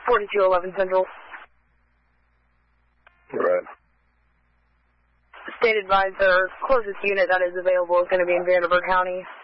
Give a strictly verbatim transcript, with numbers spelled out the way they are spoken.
forty-two eleven Central. Right. State advisor, closest unit that is available is going to be in Vanderburgh County.